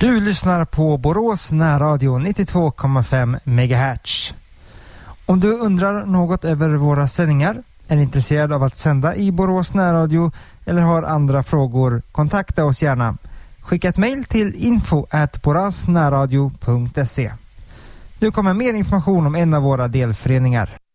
Du lyssnar på Borås närradio 92,5 MHz. Om du undrar något över våra sändningar, är intresserad av att sända i Borås närradio eller har andra frågor, kontakta oss gärna. Skicka ett mejl till info@borasnärradio.se. Du kommer mer information om en av våra delföreningar.